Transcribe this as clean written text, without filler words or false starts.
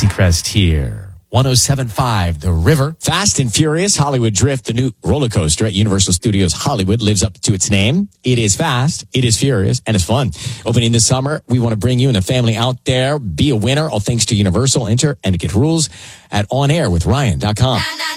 Seacrest here. 107.5 The River. Fast and Furious Hollywood Drift, the new roller coaster at Universal Studios Hollywood, lives up to its name. It is fast, it is furious, and it's fun. Opening this summer, we want to bring you and the family out there. Be a winner, all thanks to Universal. Enter and get rules at onairwithryan.com.